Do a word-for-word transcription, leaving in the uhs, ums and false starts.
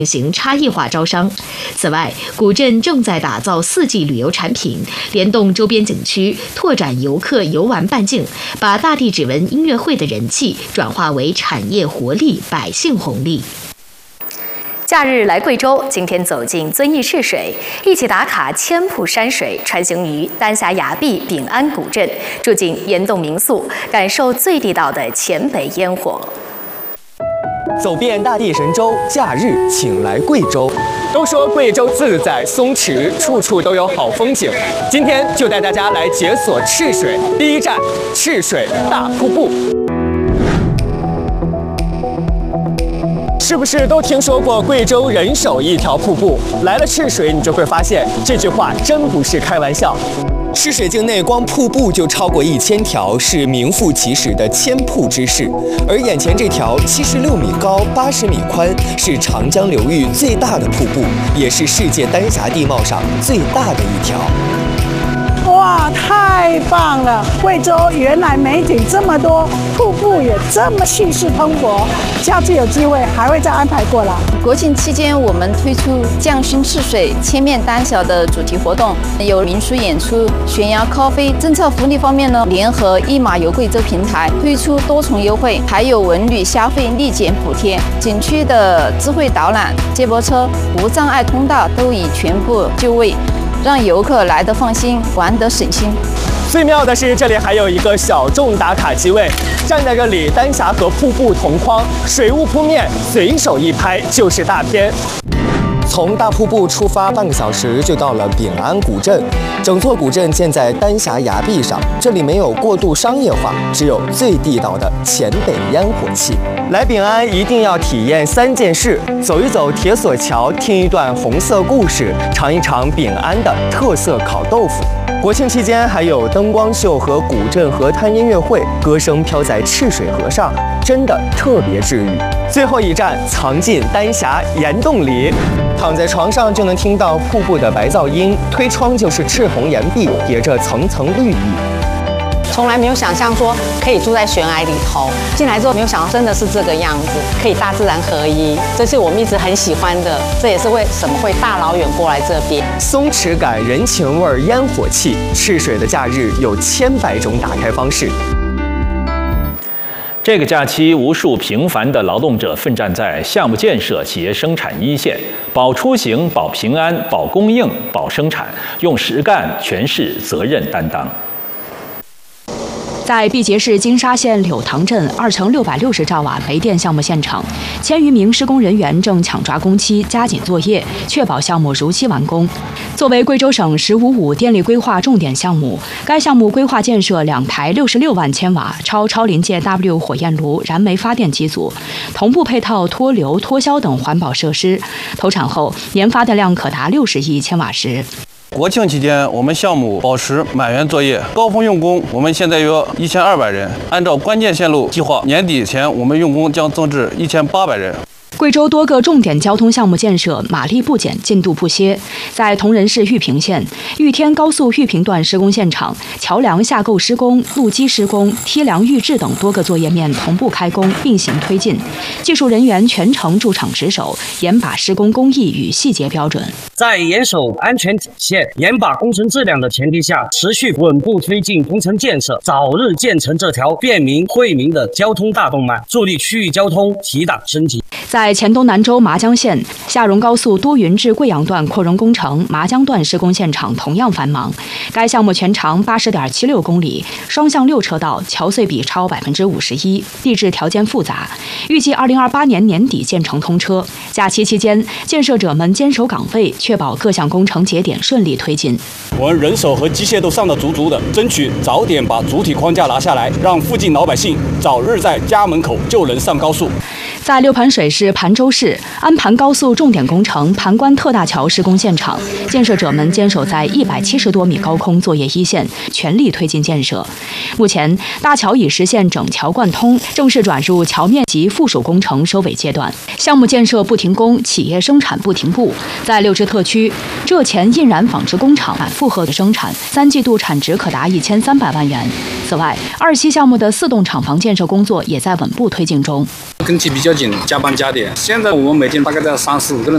进行差异化招商。此外，古镇正在打造四季旅游产品，联动周边景区，拓展游客游玩半径，把大地指纹音乐会的人气转化为产业活力、百姓红利。假日来贵州，今天走进遵义赤水，一起打卡千瀑山水，穿行于丹霞崖壁丙安古镇，住进岩洞民宿，感受最地道的黔北烟火。 走遍大地神州，假日请来贵州。都说贵州自在松弛，处处都有好风景。今天就带大家来解锁赤水，第一站赤水大瀑布。是不是都听说过贵州人手一条瀑布？来了赤水，你就会发现这句话真不是开玩笑。赤水境内光瀑布就超过一千条，是名副其实的千瀑之势。而眼前这条七十六米高、八十米宽，是长江流域最大的瀑布，也是世界丹霞地貌上最大的一条。 哇，太棒了！贵州原来美景这么多，瀑布也这么气势磅礴，下次有机会还会再安排过来。 国庆期间，我们推出匠心赤水、千面丹霞的主题活动，有民俗演出、悬崖咖啡。政策福利方面呢，联合一马游贵州平台推出多重优惠，还有文旅消费立减补贴。景区的智慧导览、接驳车、无障碍通道都已全部就位，让游客来得放心，玩得省心。 最妙的是，这里还有一个小众打卡机位，站在这里，丹霞和瀑布同框，水雾扑面，随手一拍就是大片。从大瀑布出发，半个小时就到了丙安古镇。整座古镇建在丹霞崖壁上，这里没有过度商业化，只有最地道的黔北烟火气。来丙安一定要体验三件事：走一走铁索桥，听一段红色故事，尝一尝丙安的特色烤豆腐。国庆期间还有灯光秀和古镇河滩音乐会，歌声飘在赤水河上，真的特别治愈。最后一站藏进丹霞岩洞里，躺在床上就能听到瀑布的白噪音，推窗就是赤红岩壁，叠着层层绿意。 从来没有想象说可以住在悬崖里头，进来之后没有想到真的是这个样子，可以大自然合一，这是我们一直很喜欢的，这也是为什么会大老远过来这边。 松弛感、人情味、烟火气，赤水的假日有千百种打开方式。 这个假期，无数平凡的劳动者奋战在项目建设、企业生产一线，保出行、保平安、保供应、保生产，用实干诠释责任担当。 在毕节市金沙县柳塘镇二层六百六十兆瓦煤电项目现场，千余名施工人员正抢抓工期，加紧作业，确保项目如期完工。作为贵州省“十五五”电力规划重点项目，该项目规划建设两台六十六万千瓦超超临界 W 火焰炉燃煤发电机组，同步配套脱硫、脱硝等环保设施。投产后，年发电量可达六十亿千瓦时。 国庆期间，我们项目保持满员作业，高峰用工。我们现在约一千二百人，按照关键线路计划，年底前我们用工将增至一千八百人。 贵州多个重点交通项目建设马力不减，进度不歇。在铜仁市玉屏县玉天高速玉屏段施工现场，桥梁下构施工、路基施工、梯梁预制等多个作业面同步开工，并行推进。技术人员全程驻场值守，严把施工工艺与细节标准。 在严守安全底线、严把工程质量的前提下，持续稳步推进工程建设，早日建成这条便民惠民的交通大动脉，助力区域交通提档升级。 在黔东南州麻江县下荣高速都匀至贵阳段扩容工程麻江段施工现场同样繁忙。该项目全长八十点七六公里，双向六车道，桥隧比超百分之五十一，地质条件复杂，预计二零二八年年底建成通车。假期期间，建设者们坚守岗位，确保各项工程节点顺利推进。 我们人手和机械都上得足足的，争取早点把主体框架拿下来，让附近老百姓早日在家门口就能上高速。 在六盘水市盘州市安盘高速重点工程盘关特大桥施工现场，建设者们坚守在一百七十多米高空作业一线，全力推进建设。目前，大桥已实现整桥贯通，正式转入桥面及附属工程收尾阶段。项目建设不停工，企业生产不停步。在六支特区，浙黔印染纺织工厂满负荷的生产，三季度产值可达一千三百万元。此外，二期项目的四栋厂房建设工作也在稳步推进中。 工期比较紧，加班加点。现在我们每天大概在三四五个人